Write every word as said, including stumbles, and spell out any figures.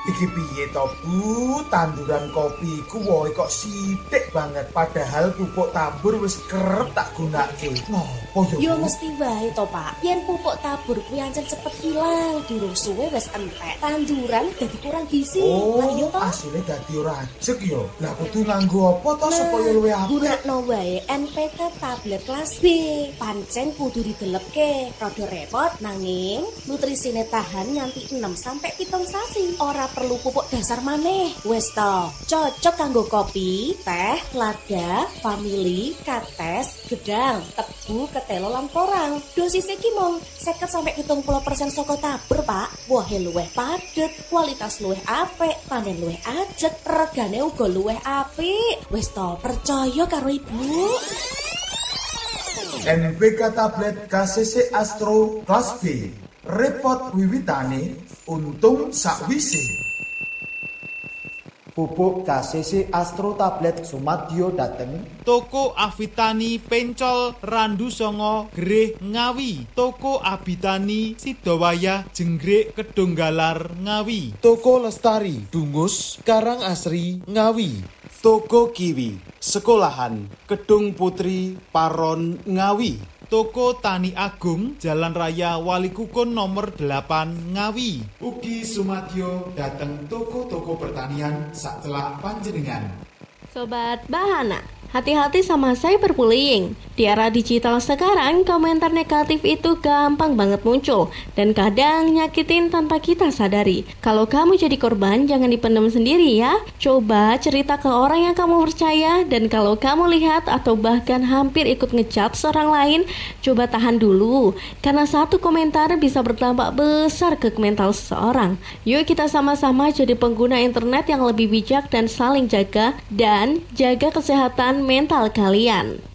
Iki piye to, Bu? Tanduran kopi ku wohe kok sithik banget padahal pupuk tabur wis kerep tak gunakake. Ngopo yo? Yo mesti wae to, Pak. Yen pupuk tabur kuwi ancen cepet hilang, durung suwe wis entek. Tanduran dadi kurang gizi. Oh, Mari yo to. asline dadi ora ajeg yo. Lah kudu nganggo apa to supaya luwih apik? Gunakno wae N P K tablet kelas B. Pancen kudu didelepke. Rada repot nanging nutrisine tahan nganti enam sampai pitung sasi. Ora perlu pupuk dasar maneh. Wes to, cocok kanggo kopi, teh, lada, famili, kates, gedang, tebu, ketelo lan porang. Dosis iki mung seket sampai pitung puluh persen saka tabur, Pak. Wohe luwih padhet, kualitas luwih apik, panen luwih ajeg, regane uga luwih apik. Wes to, percaya karo Ibu. N P K tablet K C C Astro kelas B. Repot wiwitane, untung sakwise. Pupuk K C C Astro tablet sumadyo dateng Toko Avitani Pencol Randu Songo Gereh Ngawi, Toko Abitani Sidowaya Jenggrik Kedunggalar Ngawi, Toko Lestari Dungus Karang Asri Ngawi, Toko Kiwi Sekolahan Kedung Putri Paron Ngawi, Toko Tani Agung Jalan Raya Walikukun nomor delapan Ngawi. Ugi sumadyo dateng toko-toko pertanian sacelak panjenengan. Sobat Bahana, hati-hati sama cyberbullying. Di era digital sekarang, komentar negatif itu gampang banget muncul dan kadang nyakitin tanpa kita sadari. Kalau kamu jadi korban, jangan dipendam sendiri ya. Coba cerita ke orang yang kamu percaya, dan kalau kamu lihat atau bahkan hampir ikut ngecat seorang lain, coba tahan dulu. Karena satu komentar bisa berdampak besar ke mental seseorang. Yuk kita sama-sama jadi pengguna internet yang lebih bijak dan saling jaga, dan jaga kesehatan mental kalian.